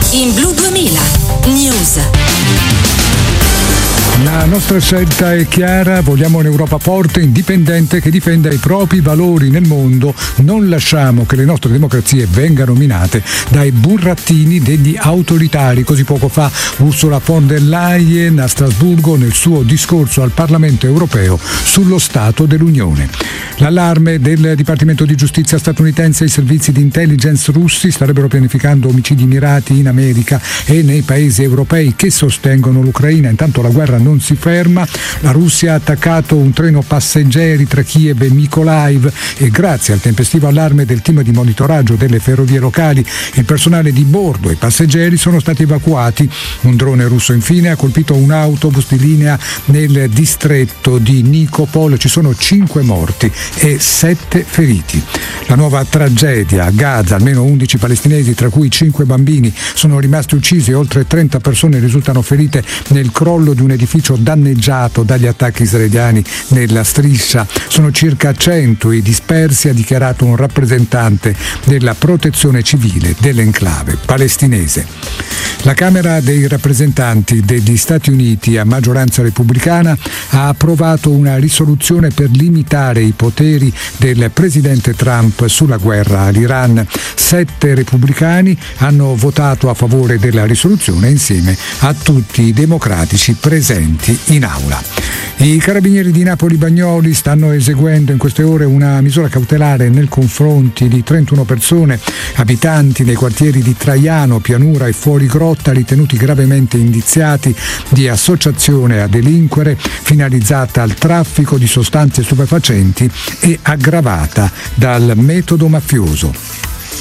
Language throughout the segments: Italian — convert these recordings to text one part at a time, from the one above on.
In Blu 2000 News. La nostra scelta è chiara, vogliamo un'Europa forte, indipendente, che difenda i propri valori nel mondo. Non lasciamo che le nostre democrazie vengano minate dai burattini degli autoritari. Così poco fa Ursula von der Leyen a Strasburgo nel suo discorso al Parlamento europeo sullo Stato dell'Unione. L'allarme del Dipartimento di Giustizia statunitense: i servizi di intelligence russi starebbero pianificando omicidi mirati in America e nei paesi europei che sostengono l'Ucraina. Intanto la guerra non si ferma. La Russia ha attaccato un treno passeggeri tra Kiev e Mykolaiv e grazie al tempestivo allarme del team di monitoraggio delle ferrovie locali, il personale di bordo e i passeggeri sono stati evacuati. Un drone russo infine ha colpito un autobus di linea nel distretto di Nikopol. Ci sono 5 morti e 7 feriti. La nuova tragedia a Gaza: almeno 11 palestinesi, tra cui 5 bambini, sono rimasti uccisi e oltre 30 persone risultano ferite nel crollo di un edificio danneggiato dagli attacchi israeliani nella striscia. Sono circa 100 i dispersi, ha dichiarato un rappresentante della protezione civile dell'enclave palestinese. La Camera dei rappresentanti degli Stati Uniti, a maggioranza repubblicana, ha approvato una risoluzione per limitare i poteri del presidente Trump sulla guerra all'Iran. 7 repubblicani hanno votato a favore della risoluzione insieme a tutti i democratici presenti in aula. I carabinieri di Napoli Bagnoli stanno eseguendo in queste ore una misura cautelare nei confronti di 31 persone, abitanti nei quartieri di Traiano, Pianura e Fuorigrotta, ritenuti gravemente indiziati di associazione a delinquere finalizzata al traffico di sostanze stupefacenti e aggravata dal metodo mafioso.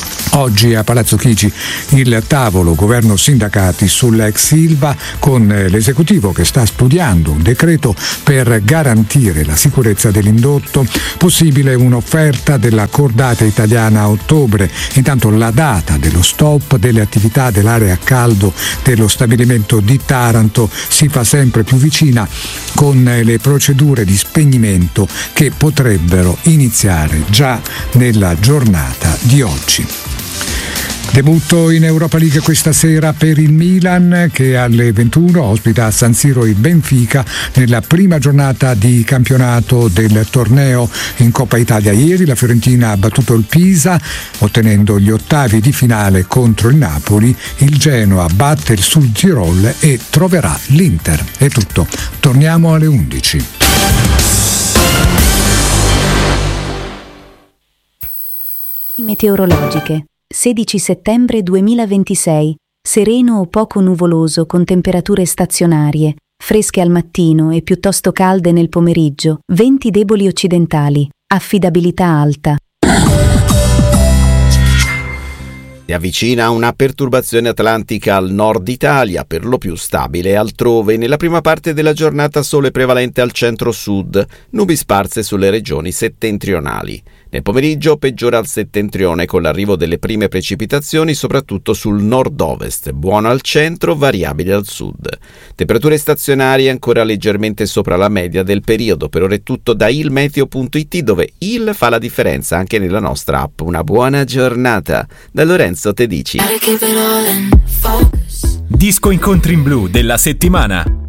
Oggi a Palazzo Chigi il tavolo governo-sindacati sull'ex Ilva, con l'esecutivo che sta studiando un decreto per garantire la sicurezza dell'indotto. Possibile un'offerta della cordata italiana a ottobre. Intanto la data dello stop delle attività dell'area a caldo dello stabilimento di Taranto si fa sempre più vicina, con le procedure di spegnimento che potrebbero iniziare già nella giornata di oggi. Debutto in Europa League questa sera per il Milan, che alle 21 ospita a San Siro il Benfica nella prima giornata di campionato del torneo. In Coppa Italia ieri la Fiorentina ha battuto il Pisa ottenendo gli ottavi di finale contro il Napoli. Il Genoa batte il Sul Tirol e troverà l'Inter. È tutto, torniamo alle 11. Meteorologiche. 16 settembre 2026. Sereno o poco nuvoloso con temperature stazionarie, fresche al mattino e piuttosto calde nel pomeriggio, venti deboli occidentali, affidabilità alta. Si avvicina una perturbazione atlantica al nord Italia, per lo più stabile altrove. Nella prima parte della giornata sole prevalente al centro-sud, nubi sparse sulle regioni settentrionali. Nel pomeriggio peggiora al settentrione con l'arrivo delle prime precipitazioni soprattutto sul nord-ovest, buono al centro, variabile al sud. Temperature stazionarie ancora leggermente sopra la media del periodo. Per ora è tutto da ilmeteo.it, dove il fa la differenza anche nella nostra app. Una buona giornata da Lorenzo Tedici. Disco Incontri in Blu della settimana.